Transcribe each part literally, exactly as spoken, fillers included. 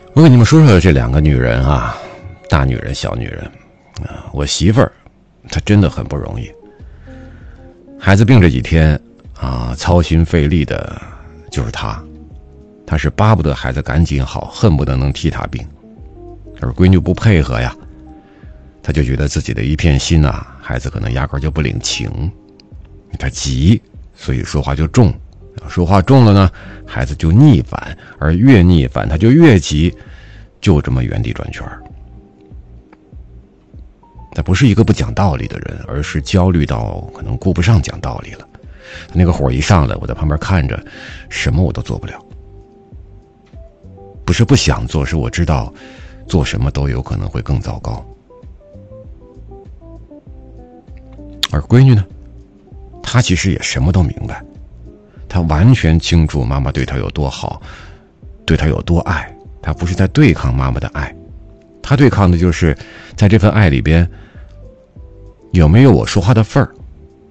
我跟你们说说这两个女人啊，大女人小女人啊，我媳妇儿她真的很不容易。孩子病这几天啊，操心费力的就是她，她是巴不得孩子赶紧好，恨不得能替她病。而闺女不配合呀，她就觉得自己的一片心啊，孩子可能压根就不领情。她急，所以说话就重，说话重了呢，孩子就逆反，而越逆反他就越急，就这么原地转圈。他不是一个不讲道理的人，而是焦虑到可能顾不上讲道理了。他那个火一上来，我在旁边看着，什么我都做不了。不是不想做，是我知道做什么都有可能会更糟糕。而闺女呢，她其实也什么都明白，她完全清楚妈妈对她有多好，对她有多爱。她不是在对抗妈妈的爱，她对抗的就是在这份爱里边有没有我说话的份儿。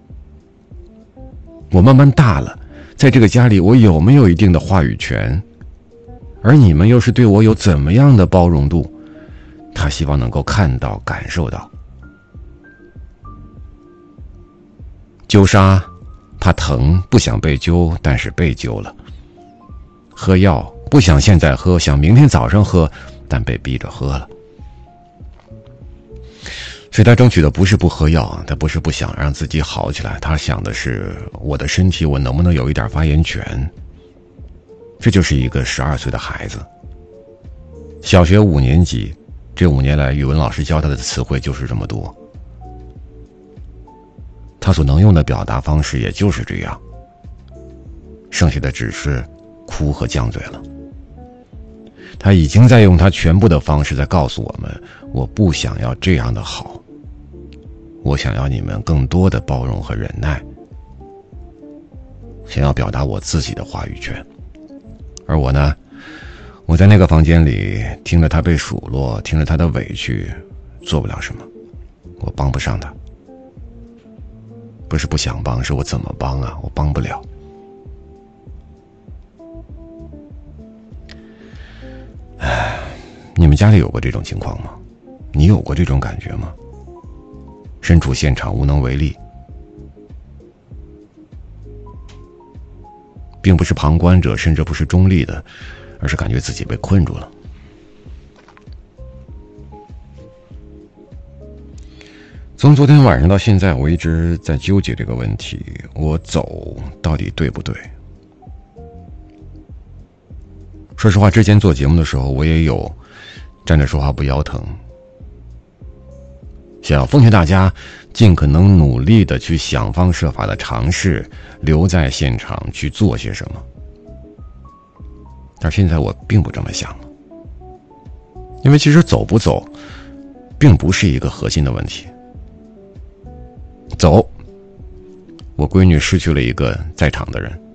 我慢慢大了，在这个家里我有没有一定的话语权，而你们又是对我有怎么样的包容度，她希望能够看到感受到。揪痧怕疼，不想被揪，但是被揪了。喝药不想现在喝，想明天早上喝，但被逼着喝了。所以他争取的不是不喝药，他不是不想让自己好起来，他想的是我的身体我能不能有一点发言权。这就是一个十二岁的孩子，小学五年级，这五年来语文老师教他的词汇就是这么多，他所能用的表达方式也就是这样，剩下的只是哭和犟嘴了。他已经在用他全部的方式在告诉我们，我不想要这样的好，我想要你们更多的包容和忍耐，想要表达我自己的话语权。而我呢，我在那个房间里听着他被数落，听着他的委屈，做不了什么，我帮不上他。不是不想帮，是我怎么帮啊？我帮不了。唉，你们家里有过这种情况吗？你有过这种感觉吗？身处现场无能为力，并不是旁观者，甚至不是中立的，而是感觉自己被困住了。从昨天晚上到现在，我一直在纠结这个问题，我走到底对不对？说实话，之前做节目的时候，我也有站着说话不腰疼，想要奉劝大家尽可能努力的去想方设法的尝试留在现场去做些什么。但现在我并不这么想了，因为其实走不走并不是一个核心的问题。走，我闺女失去了一个在场的人，